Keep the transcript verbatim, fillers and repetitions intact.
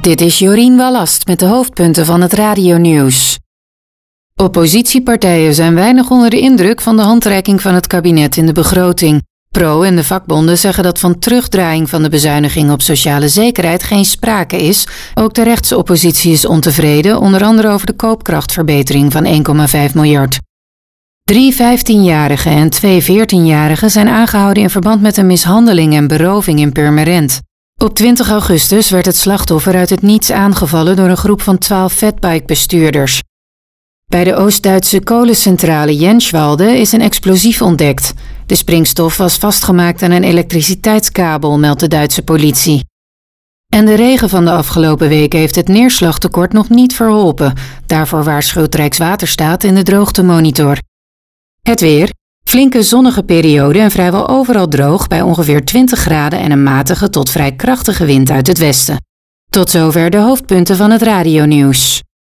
Dit is Jorien Wallast met de hoofdpunten van het radionieuws. Oppositiepartijen zijn weinig onder de indruk van de handreiking van het kabinet in de begroting. Pro en de vakbonden zeggen dat van terugdraaiing van de bezuiniging op sociale zekerheid geen sprake is. Ook de rechtsoppositie is ontevreden, onder andere over de koopkrachtverbetering van één komma vijf miljard. Drie vijftienjarigen en twee veertienjarigen zijn aangehouden in verband met een mishandeling en beroving in Purmerend. Op twintig augustus werd het slachtoffer uit het niets aangevallen door een groep van twaalf fatbike-bestuurders. Bij de Oost-Duitse kolencentrale Jenswalde is een explosief ontdekt. De springstof was vastgemaakt aan een elektriciteitskabel, meldt de Duitse politie. En de regen van de afgelopen weken heeft het neerslagtekort nog niet verholpen. Daarvoor waarschuwt Rijkswaterstaat in de droogtemonitor. Het weer. Flinke zonnige periode en vrijwel overal droog bij ongeveer twintig graden en een matige tot vrij krachtige wind uit het westen. Tot zover de hoofdpunten van het radionieuws.